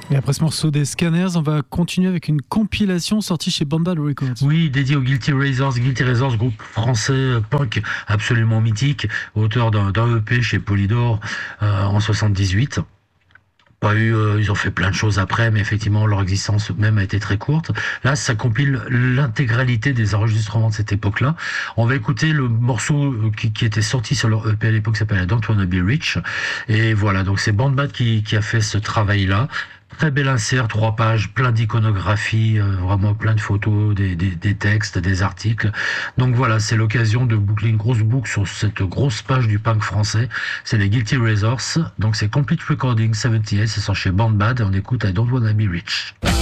Et après ce morceau des Scanners, on va continuer avec une compilation sortie chez Band Bad Records. Oui, dédié aux Guilty Razors. Guilty Razors, groupe français punk absolument mythique, auteur d'un EP chez Polydor en 78. Pas eu, ils ont fait plein de choses après, mais effectivement leur existence même a été très courte. Là, ça compile l'intégralité des enregistrements de cette époque-là. On va écouter le morceau qui était sorti sur leur EP à l'époque, qui s'appelle I Don't Wanna Be Rich. Et voilà, donc c'est Band Bad qui a fait ce travail-là. Très bel insert, 3 pages, plein d'iconographie, vraiment plein de photos, des textes, des articles. Donc voilà, c'est l'occasion de boucler une grosse boucle sur cette grosse page du punk français. C'est les Guilty Razors. Donc c'est Complete Recording 78, c'est sorti chez Band Bad et on écoute I Don't Wanna Be Rich.